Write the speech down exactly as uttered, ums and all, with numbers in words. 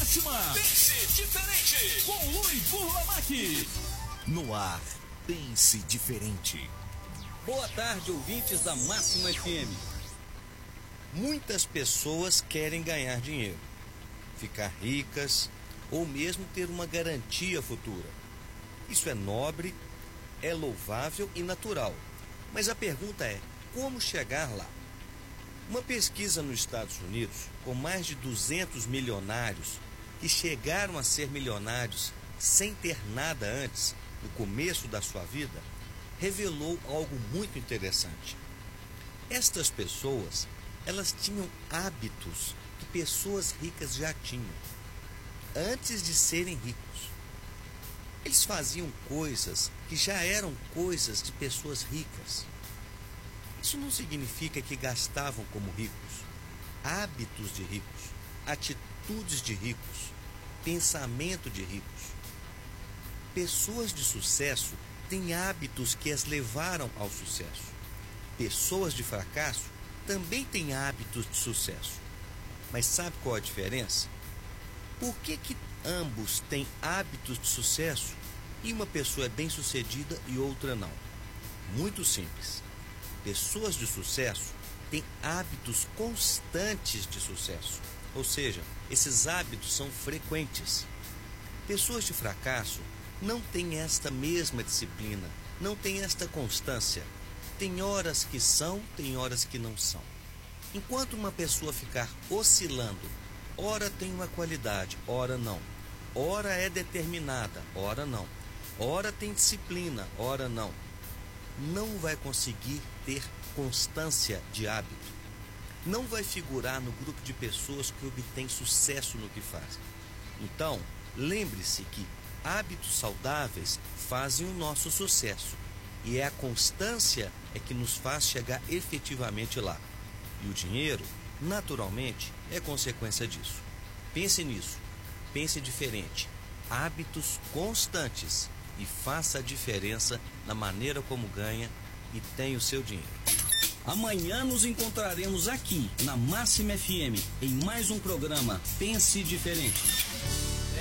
Máxima. Pense diferente com Luiz Burlamac. No ar, pense diferente. Boa tarde, ouvintes da Máxima F M. Muitas pessoas querem ganhar dinheiro, ficar ricas ou mesmo ter uma garantia futura. Isso é nobre, é louvável e natural. Mas a pergunta é, como chegar lá? Uma pesquisa nos Estados Unidos, com mais de duzentos milionários que chegaram a ser milionários sem ter nada antes, no começo da sua vida, revelou algo muito interessante. Estas pessoas, elas tinham hábitos que pessoas ricas já tinham, antes de serem ricos. Eles faziam coisas que já eram coisas de pessoas ricas. Isso não significa que gastavam como ricos. Hábitos de ricos, atitudes de ricos, pensamento de ricos. Pessoas de sucesso têm hábitos que as levaram ao sucesso. Pessoas de fracasso também têm hábitos de sucesso. Mas sabe qual a diferença? Por que que ambos têm hábitos de sucesso e uma pessoa é bem-sucedida e outra não? Muito simples. Pessoas de sucesso têm hábitos constantes de sucesso, ou seja, esses hábitos são frequentes. Pessoas de fracasso não têm esta mesma disciplina, não têm esta constância. Tem horas que são, tem horas que não são. Enquanto uma pessoa ficar oscilando, ora tem uma qualidade, ora não. Ora é determinada, ora não. Ora tem disciplina, ora não. Não vai conseguir ter constância de hábito. Não vai figurar no grupo de pessoas que obtêm sucesso no que fazem. Então, lembre-se que hábitos saudáveis fazem o nosso sucesso. E é a constância é que nos faz chegar efetivamente lá. E o dinheiro, naturalmente, é consequência disso. Pense nisso. Pense diferente. Hábitos constantes. E faça a diferença na maneira como ganha e tem o seu dinheiro. Amanhã nos encontraremos aqui na Máxima F M em mais um programa Pense Diferente.